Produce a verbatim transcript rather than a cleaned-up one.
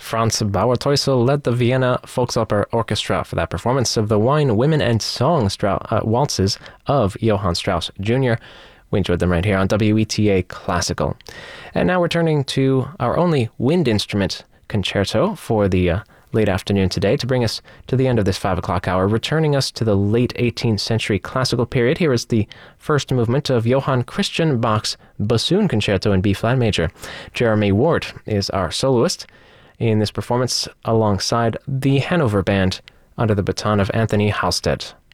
Franz Bauer-Teusel led the Vienna Volksoper Orchestra for that performance of the Wine, Women and Song Strau- uh, waltzes of Johann Strauss Junior We enjoyed them right here on W E T A Classical. And now we're turning to our only wind instrument concerto for the uh, late afternoon today to bring us to the end of this five o'clock hour, returning us to the late eighteenth century classical period. Here is the first movement of Johann Christian Bach's Bassoon Concerto in B-flat major. Jeremy Ward is our soloist in this performance alongside the Hanover Band under the baton of Anthony Halstead.